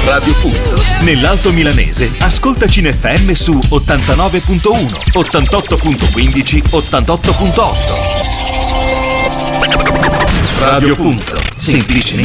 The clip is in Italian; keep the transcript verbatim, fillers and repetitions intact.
Radio Punto. Nell'Alto Milanese, ascoltaci in F M su ottantanove virgola uno, ottantotto virgola quindici, ottantotto virgola otto. Radio Punto. Semplicemente